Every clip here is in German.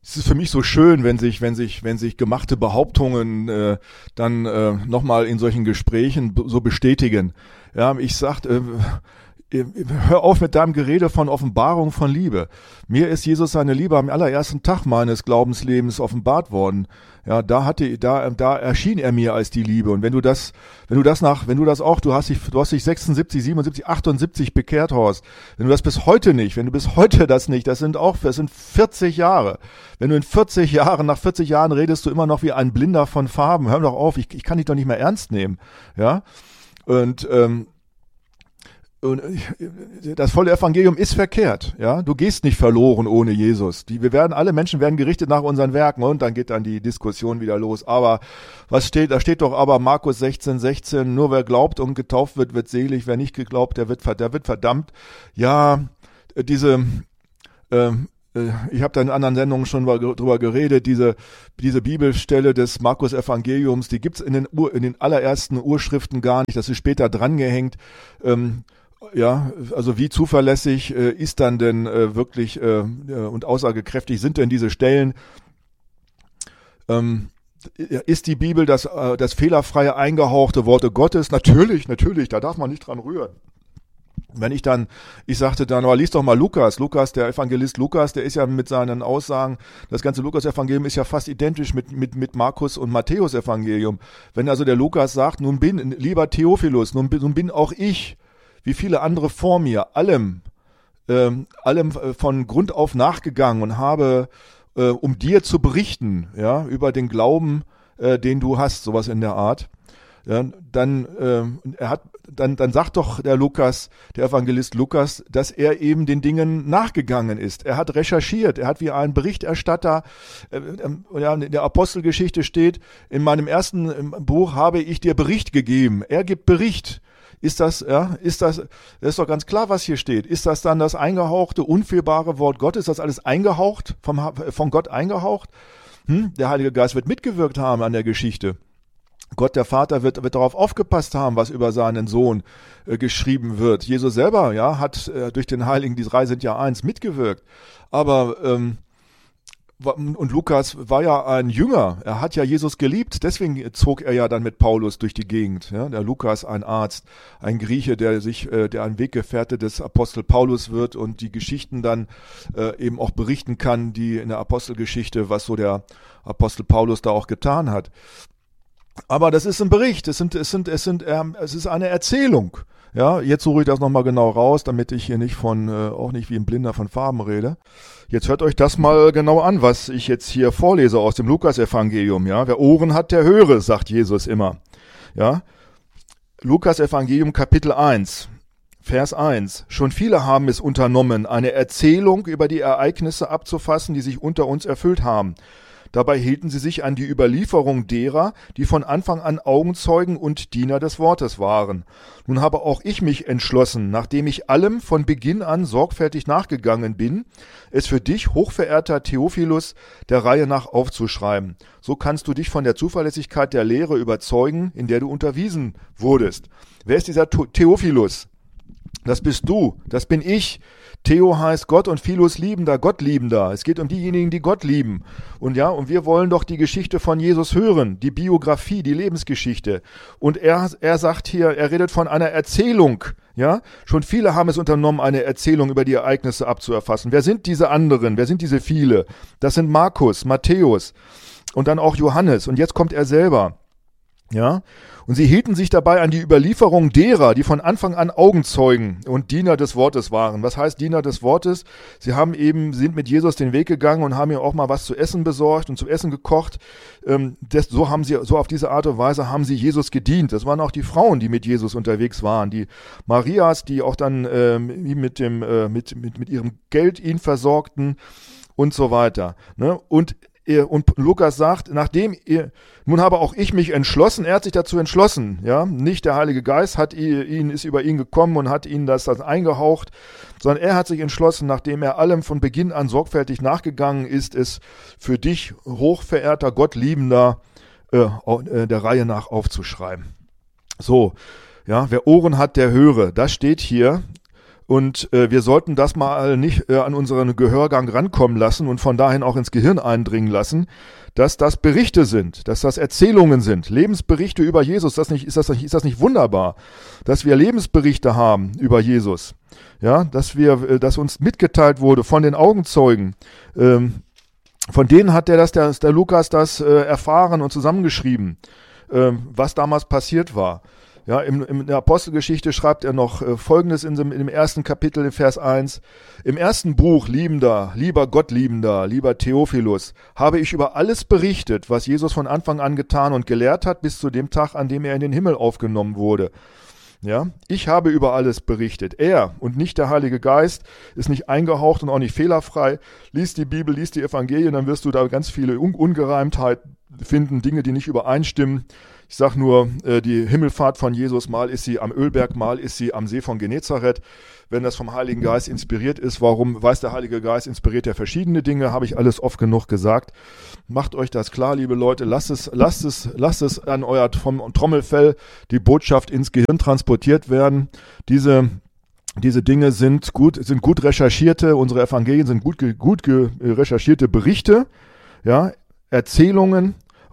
es ist für mich so schön, wenn sich gemachte Behauptungen dann nochmal in solchen Gesprächen so bestätigen. Ja, ich sag, hör auf mit deinem Gerede von Offenbarung von Liebe. Mir ist Jesus seine Liebe am allerersten Tag meines Glaubenslebens offenbart worden. Ja, da erschien er mir als die Liebe. Und wenn du hast dich 76, 77, 78 bekehrt, Horst. Wenn du bis heute das nicht, das sind 40 Jahre. Wenn du nach 40 Jahren redest du immer noch wie ein Blinder von Farben. Hör doch auf, ich kann dich doch nicht mehr ernst nehmen. Ja, und das volle Evangelium ist verkehrt, ja. Du gehst nicht verloren ohne Jesus. Alle Menschen werden gerichtet nach unseren Werken und dann geht dann die Diskussion wieder los. Aber da steht doch aber Markus 16,16, nur wer glaubt und getauft wird, wird selig. Wer nicht geglaubt, der wird verdammt. Ja, ich habe da in anderen Sendungen schon drüber geredet, diese Bibelstelle des Markus Evangeliums, die gibt's in den allerersten Urschriften gar nicht, das ist später drangehängt. Ja, also wie zuverlässig ist dann denn wirklich und aussagekräftig sind denn diese Stellen? Ist die Bibel das fehlerfreie, eingehauchte Worte Gottes? Natürlich, da darf man nicht dran rühren. Ich sagte dann, aber lies doch mal Lukas, der Evangelist Lukas, der ist ja mit seinen Aussagen, das ganze Lukas-Evangelium ist ja fast identisch mit Markus und Matthäus Evangelium. Wenn also der Lukas sagt, lieber Theophilus, nun bin auch ich, wie viele andere vor mir, allem von Grund auf nachgegangen und habe, um dir zu berichten, ja, über den Glauben, den du hast, sowas in der Art. Ja, dann sagt doch der Evangelist Lukas, dass er eben den Dingen nachgegangen ist. Er hat recherchiert, er hat wie ein Berichterstatter, in der Apostelgeschichte steht, in meinem ersten Buch habe ich dir Bericht gegeben. Er gibt Bericht. Das ist doch ganz klar, was hier steht. Ist das dann das eingehauchte, unfehlbare Wort Gottes? Ist das alles eingehaucht, von Gott eingehaucht? Der Heilige Geist wird mitgewirkt haben an der Geschichte. Gott, der Vater, wird darauf aufgepasst haben, was über seinen Sohn geschrieben wird. Jesus selber, ja, hat durch den Heiligen, die drei sind ja eins, mitgewirkt. Aber und Lukas war ja ein Jünger, er hat ja Jesus geliebt, deswegen zog er ja dann mit Paulus durch die Gegend. Ja? Der Lukas, ein Arzt, ein Grieche, der ein Weggefährte des Apostel Paulus wird und die Geschichten dann eben auch berichten kann, die in der Apostelgeschichte, was so der Apostel Paulus da auch getan hat. Aber das ist ein Bericht, es ist eine Erzählung. Ja, jetzt suche ich das nochmal genau raus, damit ich hier nicht auch nicht wie ein Blinder von Farben rede. Jetzt hört euch das mal genau an, was ich jetzt hier vorlese aus dem Lukas-Evangelium. Ja, wer Ohren hat, der höre, sagt Jesus immer. Ja, Lukas-Evangelium Kapitel 1, Vers 1. Schon viele haben es unternommen, eine Erzählung über die Ereignisse abzufassen, die sich unter uns erfüllt haben. Dabei hielten sie sich an die Überlieferung derer, die von Anfang an Augenzeugen und Diener des Wortes waren. Nun habe auch ich mich entschlossen, nachdem ich allem von Beginn an sorgfältig nachgegangen bin, es für dich, hochverehrter Theophilus, der Reihe nach aufzuschreiben. So kannst du dich von der Zuverlässigkeit der Lehre überzeugen, in der du unterwiesen wurdest. Wer ist dieser Theophilus? Das bist du, das bin ich. Theo heißt Gott und Philos liebender, Gott liebender. Es geht um diejenigen, die Gott lieben. Und wir wollen doch die Geschichte von Jesus hören, die Biografie, die Lebensgeschichte. Und er sagt hier, er redet von einer Erzählung. Ja, schon viele haben es unternommen, eine Erzählung über die Ereignisse abzuerfassen. Wer sind diese anderen? Wer sind diese viele? Das sind Markus, Matthäus und dann auch Johannes. Und jetzt kommt er selber. Ja, und sie hielten sich dabei an die Überlieferung derer, die von Anfang an Augenzeugen und Diener des Wortes waren. Was heißt Diener des Wortes? Sie sind mit Jesus den Weg gegangen und haben ihm auch mal was zu essen besorgt und zu essen gekocht. So auf diese Art und Weise haben sie Jesus gedient. Das waren auch die Frauen, die mit Jesus unterwegs waren. Die Marias, die auch dann mit ihrem Geld ihn versorgten und so weiter. Ne? Und Lukas sagt, nun habe auch ich mich entschlossen, er hat sich dazu entschlossen, ja, nicht der Heilige Geist ist über ihn gekommen und hat ihn das eingehaucht, sondern er hat sich entschlossen, nachdem er allem von Beginn an sorgfältig nachgegangen ist, es für dich, hochverehrter Gott liebender, der Reihe nach aufzuschreiben. So, ja, wer Ohren hat, der höre, das steht hier. Und wir sollten das mal nicht an unseren Gehörgang rankommen lassen und von dahin auch ins Gehirn eindringen lassen, dass das Berichte sind, dass das Erzählungen sind, Lebensberichte über Jesus. Ist das nicht wunderbar, dass wir Lebensberichte haben über Jesus? Ja, dass uns mitgeteilt wurde von den Augenzeugen. Von denen hat der Lukas das erfahren und zusammengeschrieben, was damals passiert war. Ja, in der Apostelgeschichte schreibt er noch Folgendes in dem ersten Kapitel, in Vers 1. Im ersten Buch, lieber Gottliebender, lieber Theophilus, habe ich über alles berichtet, was Jesus von Anfang an getan und gelehrt hat, bis zu dem Tag, an dem er in den Himmel aufgenommen wurde. Ja, ich habe über alles berichtet. Er und nicht der Heilige Geist ist nicht eingehaucht und auch nicht fehlerfrei. Lies die Bibel, lies die Evangelien, dann wirst du da ganz viele Ungereimtheiten finden, Dinge, die nicht übereinstimmen. Ich sag nur, die Himmelfahrt von Jesus, mal ist sie am Ölberg, mal ist sie am See von Genezareth. Wenn das vom Heiligen Geist inspiriert ist, warum weiß der Heilige Geist, inspiriert er verschiedene Dinge, habe ich alles oft genug gesagt. Macht euch das klar, liebe Leute, lasst es an euer Trommelfell, die Botschaft ins Gehirn transportiert werden. Diese Dinge sind gut recherchierte, unsere Evangelien sind gut recherchierte Berichte, ja, Erzählungen,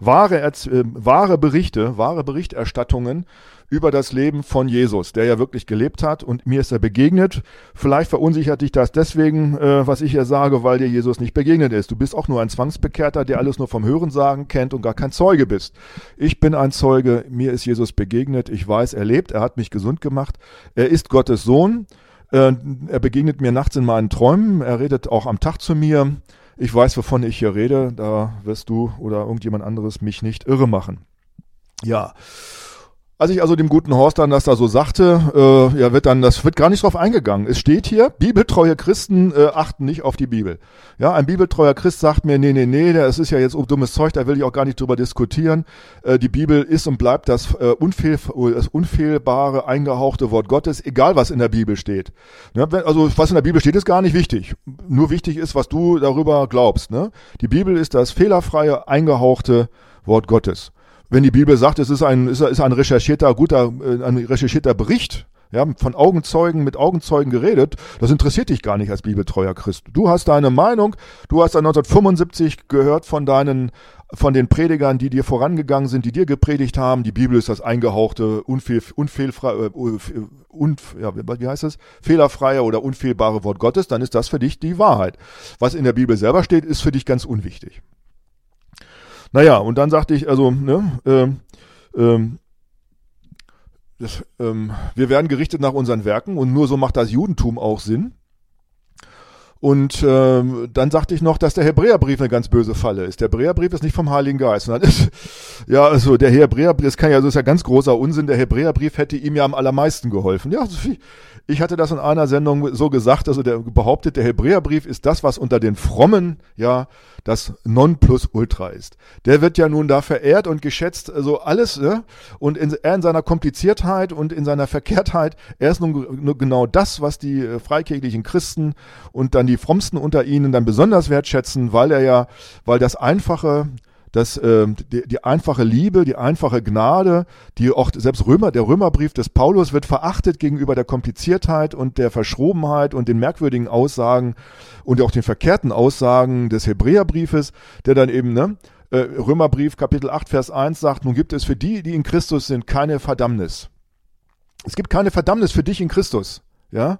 wahre Berichterstattungen über das Leben von Jesus, der ja wirklich gelebt hat und mir ist er begegnet. Vielleicht verunsichert dich das deswegen, was ich hier sage, weil dir Jesus nicht begegnet ist. Du bist auch nur ein Zwangsbekehrter, der alles nur vom Hörensagen kennt und gar kein Zeuge bist. Ich bin ein Zeuge, mir ist Jesus begegnet, ich weiß, er lebt, er hat mich gesund gemacht, er ist Gottes Sohn, er begegnet mir nachts in meinen Träumen, er redet auch am Tag zu mir. Ich weiß, wovon ich hier rede, da wirst du oder irgendjemand anderes mich nicht irre machen. Ja, als ich also dem guten Horst dann das da so sagte, das wird gar nicht drauf eingegangen. Es steht hier, bibeltreue Christen achten nicht auf die Bibel. Ja, ein bibeltreuer Christ sagt mir, nee, das ist ja jetzt dummes Zeug, da will ich auch gar nicht drüber diskutieren. Die Bibel ist und bleibt das unfehlbare, eingehauchte Wort Gottes, egal was in der Bibel steht. Ja, also was in der Bibel steht, ist gar nicht wichtig. Nur wichtig ist, was du darüber glaubst. Ne? Die Bibel ist das fehlerfreie, eingehauchte Wort Gottes. Wenn die Bibel sagt, es ist ein recherchierter Bericht, ja, von Augenzeugen, mit Augenzeugen geredet, das interessiert dich gar nicht als bibeltreuer Christ. Du hast deine Meinung, du hast dann 1975 gehört von den Predigern, die dir vorangegangen sind, die dir gepredigt haben, die Bibel ist das eingehauchte, fehlerfreie oder unfehlbare Wort Gottes, dann ist das für dich die Wahrheit. Was in der Bibel selber steht, ist für dich ganz unwichtig. Naja, und dann sagte ich, wir werden gerichtet nach unseren Werken und nur so macht das Judentum auch Sinn. Und dann sagte ich noch, dass der Hebräerbrief eine ganz böse Falle ist. Der Hebräerbrief ist nicht vom Heiligen Geist. Und dann ist, der Hebräerbrief, das ist ja ganz großer Unsinn. Der Hebräerbrief hätte ihm ja am allermeisten geholfen. Ja, ich hatte das in einer Sendung so gesagt, also der behauptet, der Hebräerbrief ist das, was unter den Frommen ja das Nonplusultra ist. Der wird ja nun da verehrt und geschätzt, also alles, ne? Und er in seiner Kompliziertheit und in seiner Verkehrtheit, er ist nun genau das, was die freikirchlichen Christen und dann die Frommsten unter ihnen dann besonders wertschätzen, weil das einfache, die einfache Liebe, die einfache Gnade, die auch selbst der Römerbrief des Paulus wird verachtet gegenüber der Kompliziertheit und der Verschrobenheit und den merkwürdigen Aussagen und auch den verkehrten Aussagen des Hebräerbriefes, der dann eben, Römerbrief Kapitel 8 Vers 1 sagt, nun gibt es für die in Christus sind, keine Verdammnis. Es gibt keine Verdammnis für dich in Christus, ja?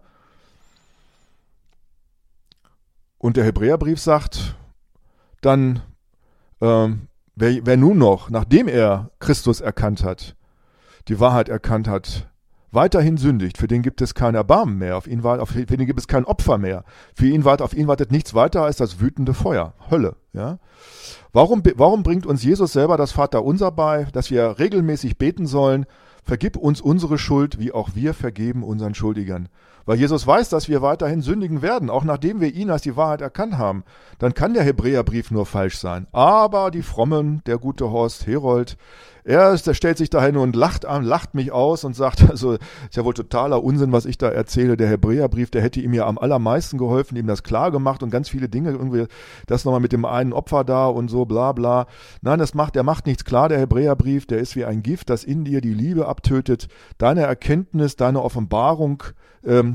Und der Hebräerbrief sagt dann, wer nun noch, nachdem er Christus erkannt hat, die Wahrheit erkannt hat, weiterhin sündigt, für den gibt es kein Erbarmen mehr, für den gibt es kein Opfer mehr. Auf ihn wartet nichts weiter als das wütende Feuer, Hölle. Ja? Warum bringt uns Jesus selber das Vaterunser bei, dass wir regelmäßig beten sollen, vergib uns unsere Schuld, wie auch wir vergeben unseren Schuldigern. Weil Jesus weiß, dass wir weiterhin sündigen werden, auch nachdem wir ihn als die Wahrheit erkannt haben. Dann kann der Hebräerbrief nur falsch sein. Aber die Frommen, der gute Horst Herold, der stellt sich dahin und lacht mich aus und sagt, also ist ja wohl totaler Unsinn, was ich da erzähle. Der Hebräerbrief, der hätte ihm ja am allermeisten geholfen, ihm das klar gemacht und ganz viele Dinge, irgendwie das nochmal mit dem einen Opfer da und so, bla bla. Nein, der macht nichts klar, der Hebräerbrief, der ist wie ein Gift, das in dir die Liebe abtötet, deine Erkenntnis, deine Offenbarung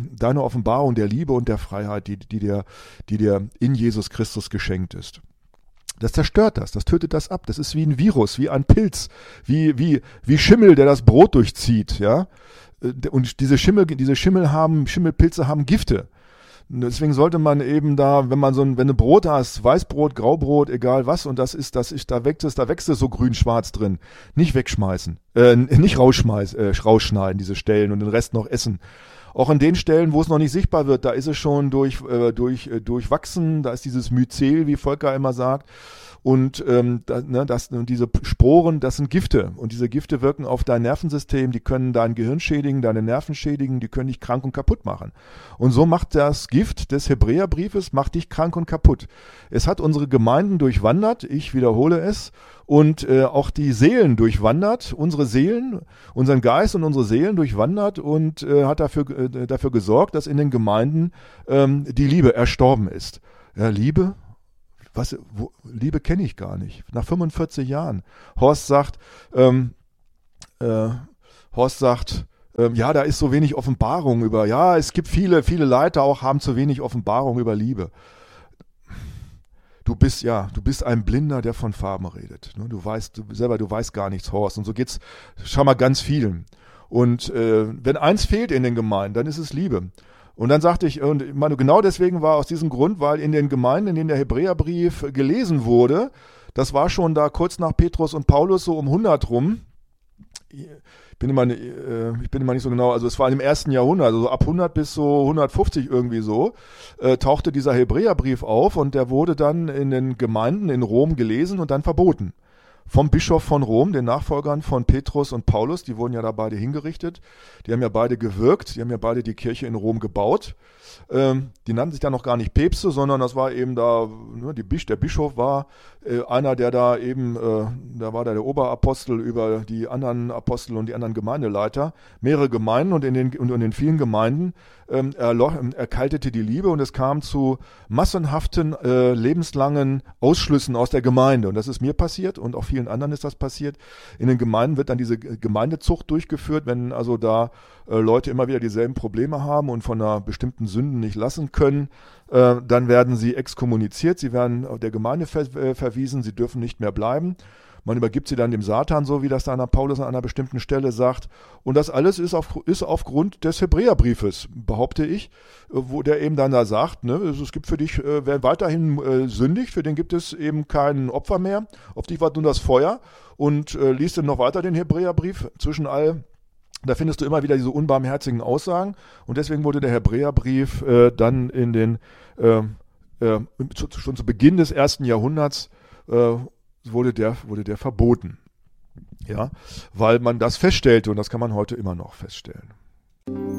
deine Offenbarung der Liebe und der Freiheit, die dir in Jesus Christus geschenkt ist. Das zerstört das tötet das ab. Das ist wie ein Virus, wie ein Pilz, wie Schimmel, der das Brot durchzieht, ja. Und diese Schimmelpilze haben Gifte. Deswegen sollte man eben da, wenn du Brot hast, Weißbrot, Graubrot, egal was, und da wächst es so grün-schwarz drin, nicht wegschmeißen, nicht rausschneiden, diese Stellen und den Rest noch essen. Auch an den Stellen, wo es noch nicht sichtbar wird, da ist es schon durchwachsen, da ist dieses Myzel, wie Volker immer sagt. Und diese Sporen, das sind Gifte. Und diese Gifte wirken auf dein Nervensystem, die können dein Gehirn schädigen, deine Nerven schädigen, die können dich krank und kaputt machen. Und so macht das Gift des Hebräerbriefes, macht dich krank und kaputt. Es hat unsere Gemeinden durchwandert, ich wiederhole es, und auch die Seelen durchwandert, unsere Seelen, unseren Geist und unsere Seelen durchwandert und hat dafür gesorgt, dass in den Gemeinden die Liebe erstorben ist. Ja, Liebe? Liebe kenne ich gar nicht. Nach 45 Jahren. Horst sagt, ja, da ist so wenig Offenbarung über, ja, es gibt viele Leiter auch haben zu wenig Offenbarung über Liebe. Du bist ein Blinder, der von Farben redet. Du weißt gar nichts, Horst. Und so geht's schon mal ganz vielen. Und wenn eins fehlt in den Gemeinden, dann ist es Liebe. Und dann sagte ich, und ich meine, genau deswegen war aus diesem Grund, weil in den Gemeinden, in denen der Hebräerbrief gelesen wurde, das war schon da kurz nach Petrus und Paulus so um 100 rum. Ich bin immer nicht so genau, also es war im 1. Jahrhundert, also ab 100 bis so 150 irgendwie so, tauchte dieser Hebräerbrief auf und der wurde dann in den Gemeinden in Rom gelesen und dann verboten. Vom Bischof von Rom, den Nachfolgern von Petrus und Paulus, die wurden ja da beide hingerichtet, die haben ja beide gewirkt, die haben ja beide die Kirche in Rom gebaut. Die nannten sich dann noch gar nicht Päpste, sondern das war eben da, der Bischof war einer, der da eben, da war der Oberapostel über die anderen Apostel und die anderen Gemeindeleiter, mehrere Gemeinden und in den vielen Gemeinden erkaltete die Liebe und es kam zu massenhaften, lebenslangen Ausschlüssen aus der Gemeinde. Und das ist mir passiert und auch vielen anderen ist das passiert. In den Gemeinden wird dann diese Gemeindezucht durchgeführt, wenn also da Leute immer wieder dieselben Probleme haben und von einer bestimmten Sünden nicht lassen können, dann werden sie exkommuniziert, sie werden der Gemeinde verwiesen, sie dürfen nicht mehr bleiben. Man übergibt sie dann dem Satan, so wie das da Paulus an einer bestimmten Stelle sagt. Und das alles ist aufgrund des Hebräerbriefes, behaupte ich, wo der eben dann da sagt, ne, es gibt für dich, wer weiterhin sündigt, für den gibt es eben kein Opfer mehr, auf dich wartet nur das Feuer. Und liest dann noch weiter den Hebräerbrief zwischen all. Da findest du immer wieder diese unbarmherzigen Aussagen und deswegen wurde der Hebräerbrief dann schon zu Beginn des 1. Jahrhunderts wurde der verboten. Ja, weil man das feststellte und das kann man heute immer noch feststellen.